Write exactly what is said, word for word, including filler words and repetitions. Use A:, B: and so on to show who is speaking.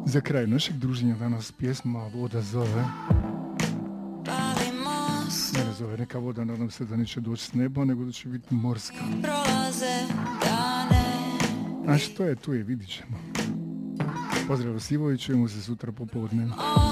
A: Za kraj našeg druženja danas pjesma Voda zove. Ne zove neka voda, nadam se da neće doći s neba, nego da će biti morska. A što je, tu je, vidit ćemo. Pozdrav Sivović, čujemo se sutra popodne.